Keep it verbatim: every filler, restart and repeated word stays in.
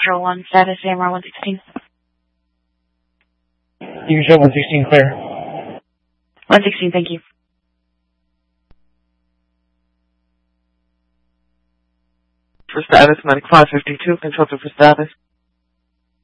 Control one, status A M R one sixteen. You can show one sixteen clear. one sixteen, thank you. For status, ninety-five fifty-two, control two for status.